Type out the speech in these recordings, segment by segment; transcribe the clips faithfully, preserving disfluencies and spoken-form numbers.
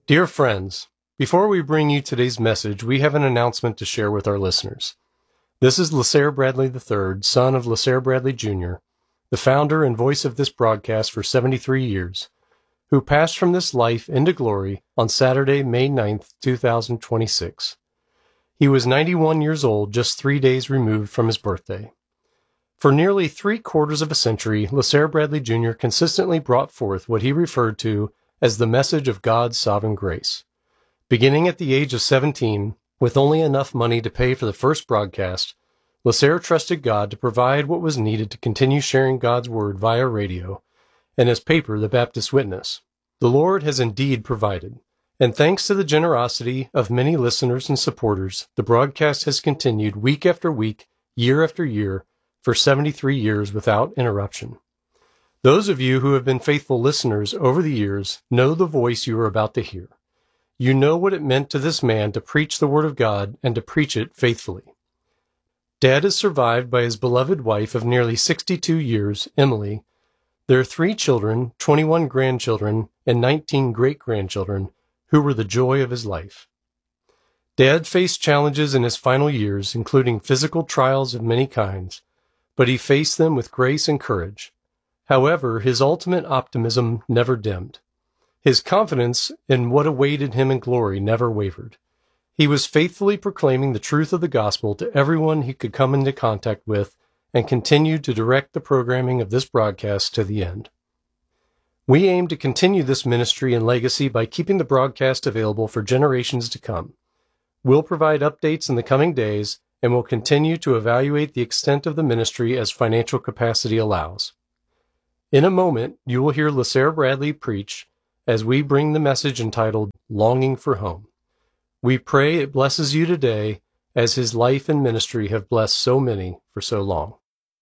Dear friends, before we bring you today's message, we have an announcement to share with our listeners. This is LaSare Bradley the third, son of LaSare Bradley Junior, the founder and voice of this broadcast for seventy-three years, who passed from this life into glory on Saturday, May ninth, two thousand twenty-six. He was ninety-one years old, just three days removed from his birthday. For nearly three quarters of a century, LaSare Bradley Junior consistently brought forth what he referred to as the message of God's sovereign grace. Beginning at the age of seventeen, with only enough money to pay for the first broadcast, LaSare trusted God to provide what was needed to continue sharing God's Word via radio and his paper, The Baptist Witness. The Lord has indeed provided, and thanks to the generosity of many listeners and supporters, the broadcast has continued week after week, year after year, for seventy-three years without interruption. Those of you who have been faithful listeners over the years know the voice you are about to hear. You know what it meant to this man to preach the Word of God and to preach it faithfully. Dad is survived by his beloved wife of nearly sixty-two years, Emily, their three children, twenty-one grandchildren, and nineteen great-grandchildren, who were the joy of his life. Dad faced challenges in his final years, including physical trials of many kinds, but he faced them with grace and courage. However, his ultimate optimism never dimmed. His confidence in what awaited him in glory never wavered. He was faithfully proclaiming the truth of the gospel to everyone he could come into contact with and continued to direct the programming of this broadcast to the end. We aim to continue this ministry and legacy by keeping the broadcast available for generations to come. We'll provide updates in the coming days and will continue to evaluate the extent of the ministry as financial capacity allows. In a moment, you will hear LaSare Bradley preach as we bring the message entitled Longing for Home. We pray it blesses you today as his life and ministry have blessed so many for so long.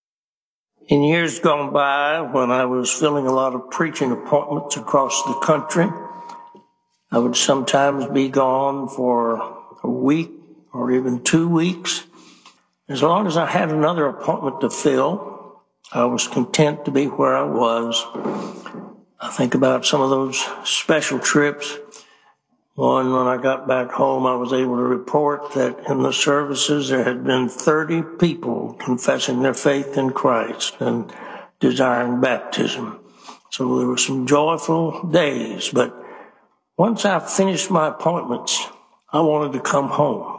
In years gone by, when I was filling a lot of preaching appointments across the country, I would sometimes be gone for a week or even two weeks. As long as I had another appointment to fill, I was content to be where I was. I think about some of those special trips. One, when I got back home, I was able to report that in the services there had been thirty people confessing their faith in Christ and desiring baptism. So there were some joyful days. But once I finished my appointments, I wanted to come home.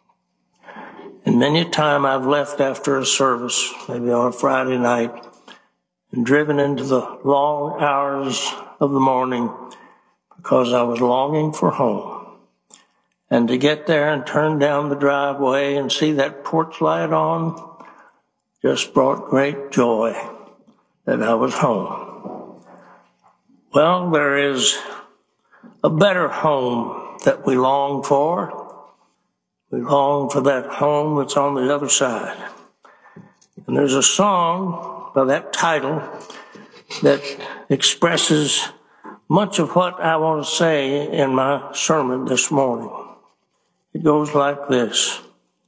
And many a time I've left after a service, maybe on a Friday night, and driven into the long hours of the morning because I was longing for home. And to get there and turn down the driveway and see that porch light on just brought great joy that I was home. Well, there is a better home that we long for. We long for that home that's on the other side. And there's a song by that title that expresses much of what I want to say in my sermon this morning. It goes like this.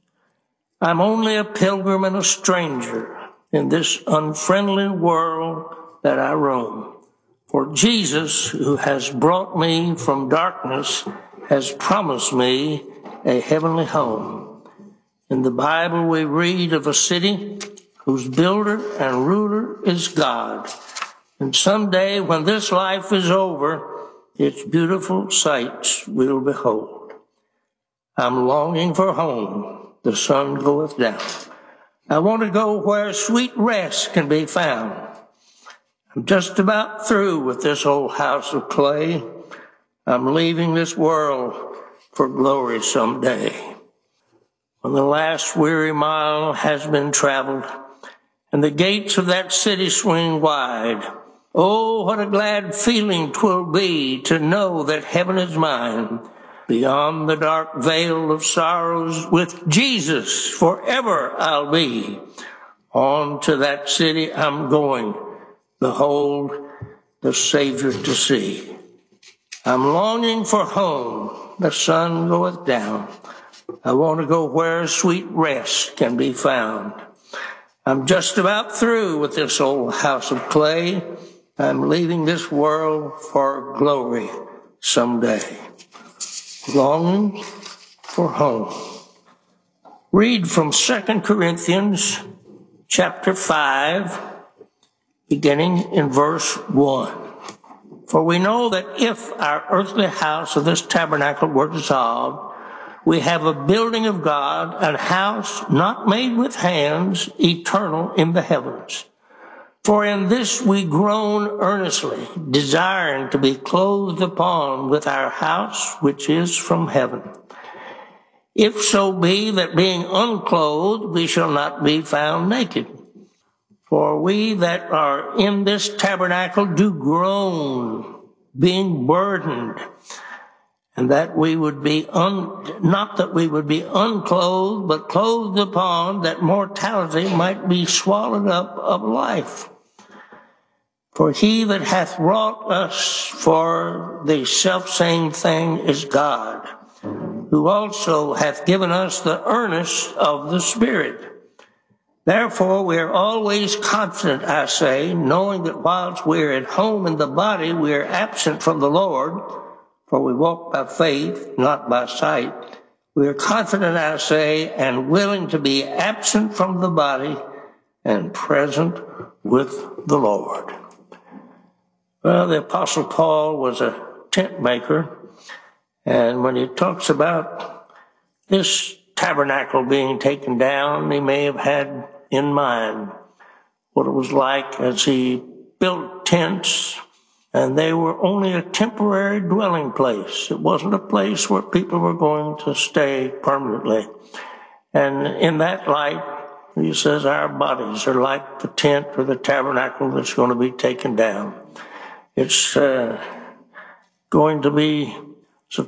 I'm only a pilgrim and a stranger in this unfriendly world that I roam. For Jesus, who has brought me from darkness, has promised me a heavenly home. In the Bible we read of a city whose builder and ruler is God. And someday when this life is over, its beautiful sights we'll behold. I'm longing for home, the sun goeth down. I want to go where sweet rest can be found. I'm just about through with this old house of clay. I'm leaving this world for glory someday. When the last weary mile has been traveled and the gates of that city swing wide, oh, what a glad feeling 'twill be to know that heaven is mine. Beyond the dark veil of sorrows, with Jesus forever I'll be. On to that city I'm going, behold, the Savior to see. I'm longing for home, the sun goeth down. I want to go where sweet rest can be found. I'm just about through with this old house of clay. I'm leaving this world for glory someday. longing for home. Read from Second Corinthians chapter five, beginning in verse one. For we know that if our earthly house of this tabernacle were dissolved, we have a building of God, an house not made with hands, eternal in the heavens. For in this we groan earnestly, desiring to be clothed upon with our house which is from heaven. If so be that being unclothed, we shall not be found naked. For we that are in this tabernacle do groan, being burdened, and that we would be, un, not that we would be unclothed, but clothed upon, that mortality might be swallowed up of life. For he that hath wrought us for the selfsame thing is God, who also hath given us the earnest of the Spirit. Therefore, we are always confident, I say, knowing that whilst we are at home in the body, we are absent from the Lord, for we walk by faith, not by sight. We are confident, I say, and willing to be absent from the body and present with the Lord. Well, the Apostle Paul was a tent maker, and when he talks about this tabernacle being taken down, he may have had in mind what it was like as he built tents, and they were only a temporary dwelling place. It wasn't a place where people were going to stay permanently. And in that light, he says our bodies are like the tent or the tabernacle that's going to be taken down. It's uh, going to be